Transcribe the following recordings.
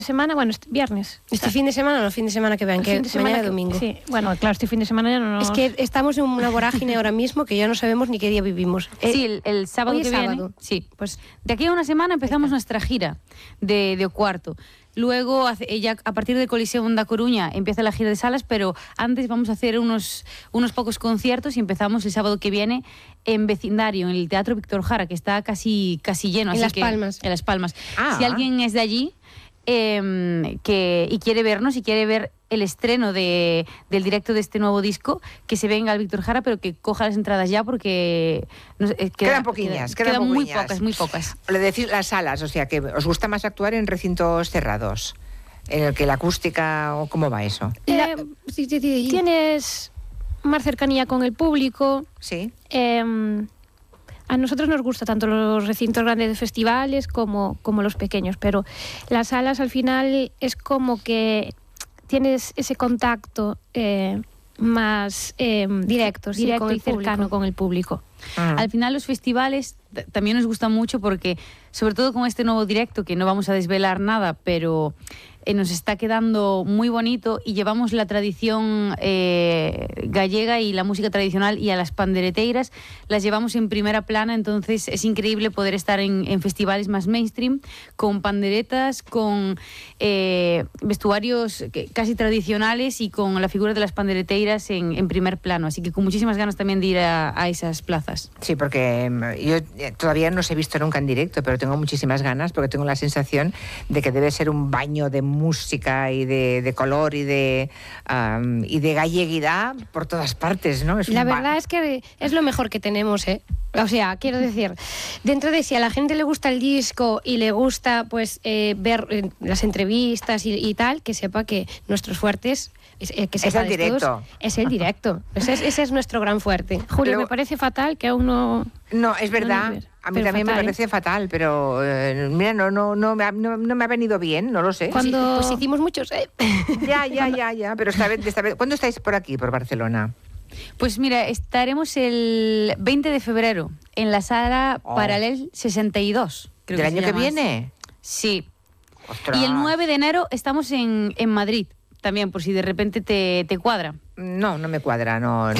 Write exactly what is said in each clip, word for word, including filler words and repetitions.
semana, bueno, este viernes. Este fin de semana o no, fin de semana que vean, que mañana es domingo. Sí, bueno, claro, este fin de semana ya no nos... Es que estamos en una vorágine ahora mismo que ya no sabemos ni qué día vivimos. Sí, el, el sábado Hoy que es viene. sábado. Sí, pues de aquí a una semana empezamos nuestra gira de, de O Cuarto. Luego, ya a partir del Coliseo da Coruña, empieza la gira de salas, pero antes vamos a hacer unos, unos pocos conciertos y empezamos el sábado que viene en Vecindario, en el Teatro Víctor Jara, que está casi, casi lleno. En así Las que, Palmas. En Las Palmas. Ah. Si alguien es de allí eh, que, y quiere vernos y quiere ver el estreno de, del directo de este nuevo disco, que se venga al Víctor Jara, pero que coja las entradas ya porque... No sé, queda, quedan poquiñas, queda, quedan, quedan muy poquiñas. pocas, muy pocas. Le decís las salas, o sea, que os gusta más actuar en recintos cerrados, en el que la acústica, o ¿cómo va eso? Eh, Sí, sí, sí, sí. tienes más cercanía con el público. Sí. Eh, a nosotros nos gusta tanto los recintos grandes de festivales como, como los pequeños, pero las salas al final es como que tienes ese contacto eh, más eh, directo, Sí, directo con y el cercano público. con el público. Ah. Al final los festivales t- también nos gustan mucho porque, sobre todo con este nuevo directo, que no vamos a desvelar nada, pero eh, nos está quedando muy bonito y llevamos la tradición eh, gallega y la música tradicional y a las pandereteiras las llevamos en primera plana, entonces es increíble poder estar en, en festivales más mainstream con panderetas, con eh, vestuarios que- casi tradicionales y con la figura de las pandereteiras en, en primer plano, así que con muchísimas ganas también de ir a, a esas plazas. Sí, porque mm, yo eh, todavía no os he visto nunca en directo, pero tengo muchísimas ganas porque tengo la sensación de que debe ser un baño de música y de, de color y de um, y de galleguidad por todas partes, ¿no? Es La un ba- verdad es que es lo mejor que tenemos, ¿eh? O sea, quiero decir, dentro de si a la gente le gusta el disco y le gusta pues eh, ver eh, las entrevistas y, y tal, que sepa que nuestros fuertes es, eh, que Es sepa el de todos, directo. es el directo. Ese es, ese es nuestro gran fuerte. Julio, Pero- me parece fatal que aún no... No, es verdad. No, no, A mí pero también fatal, me ¿eh? parece fatal, pero eh, mira, no, no, no, me ha, no, no me ha venido bien, no lo sé. Cuando- Pues hicimos muchos, ¿eh? Ya, ya, ya, ya. Pero esta vez, esta vez, ¿cuándo estáis por aquí, por Barcelona? Pues mira, estaremos el veinte de febrero en la sala Oh. Paralel sesenta y dos. Creo ¿Del se año que llama viene? así. Sí. Ostras. Y el nueve de enero estamos en, en Madrid, también, por si de repente te, te cuadra. No, no me cuadra, no. No,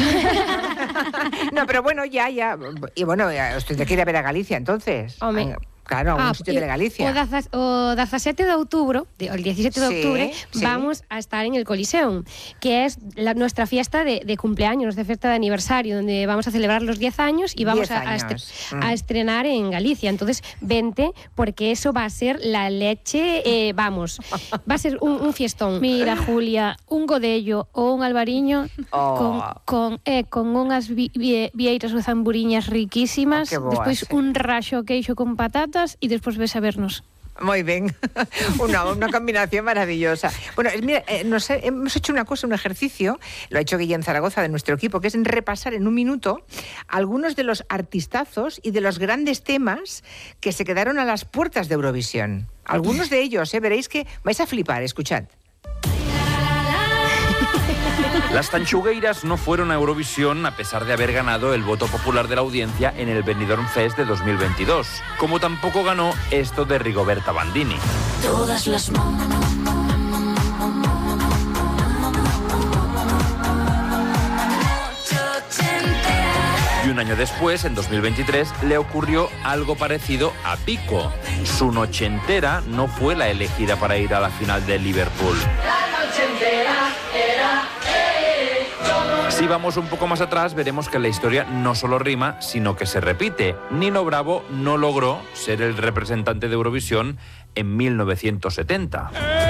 no pero bueno, ya, ya. Y bueno, ya os tendré que ir a ver a Galicia, entonces. Home. Claro, a un Ah, sitio y- de Galicia. O, daza- o diecisiete de octubre, de- o el diecisiete de Sí, octubre, sí. vamos a estar en el Coliseum, que es la- nuestra fiesta de, de cumpleaños, nuestra fiesta de aniversario, donde vamos a celebrar los diez años y vamos diez a, a años. estre- Mm. a estrenar en Galicia. Entonces, vente, porque eso va a ser la leche, eh, vamos, va a ser un, un fiestón. Mira, Julia, un godello ou un albariño Oh. con, con, eh, con unhas vi, vie, vieiras ou zamburiñas riquísimas, Oh, que boas, despois eh. un raxo queixo con patatas e despois ves a vernos. Muy bien, una, una combinación maravillosa. Bueno, es- mira, eh, nos he- hemos hecho una cosa, un ejercicio, lo ha hecho Guillén Zaragoza de nuestro equipo, que es repasar en un minuto algunos de los artistazos y de los grandes temas que se quedaron a las puertas de Eurovisión. Algunos de ellos, eh, veréis que vais a flipar, escuchad. Las Tanchugueiras no fueron a Eurovisión a pesar de haber ganado el voto popular de la audiencia en el Benidorm Fest de dos mil veintidós, como tampoco ganó esto de Rigoberta Bandini. Todas las Y un año después, en dos mil veintitrés, le ocurrió algo parecido a Pico. Su noche entera no fue la elegida para ir a la final de Liverpool. Si vamos un poco más atrás, veremos que la historia no solo rima, sino que se repite. Nino Bravo no logró ser el representante de Eurovisión en mil novecientos setenta.